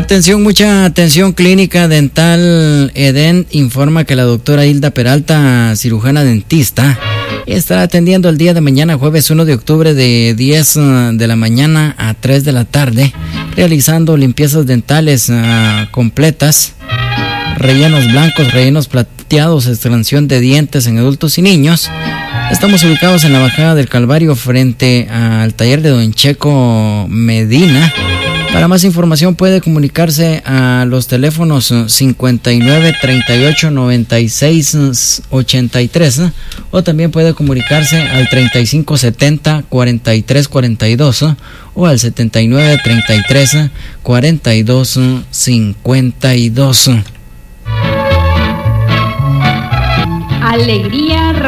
Mucha atención. Clínica Dental Eden informa que la doctora Hilda Peralta, cirujana dentista, estará atendiendo el día de mañana, jueves 1 de octubre, de 10 de la mañana a 3 de la tarde, realizando limpiezas dentales completas, rellenos blancos, rellenos plateados, extracción de dientes en adultos y niños. Estamos ubicados en la Bajada del Calvario, frente al taller de Don Checo Medina. Para más información puede comunicarse a los teléfonos 59 38 96 83 o también puede comunicarse al 35 70 43 42 o al 79 33 42 52. Alegría